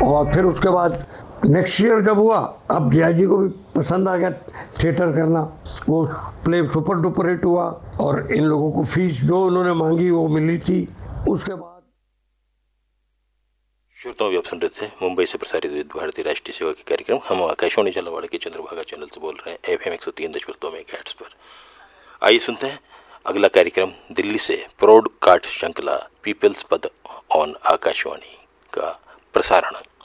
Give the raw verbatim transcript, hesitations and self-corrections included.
और फिर उसके बाद नेक्स्ट ईयर जब हुआ, अब जिया जी को भी पसंद आ गया थिएटर करना, वो प्ले सुपर डुपर हिट हुआ और इन लोगों को फीस जो उन्होंने मांगी वो मिली थी। उसके बाद श्रोताओं, आप सुन रहे थे मुंबई से प्रसारित विविध भारती राष्ट्रीय सेवा के कार्यक्रम। हम आकाशवाणी झालावाड़ के चंद्रभागा चैनल से बोल रहे हैं, एफ एम एक सौ तीन दशमलव दो मेगाहर्ट्ज पर। आइए सुनते हैं अगला कार्यक्रम दिल्ली से प्रौढ़ काठ श्रृंखला पीपल्स पद ऑन आकाशवाणी का प्रसारण।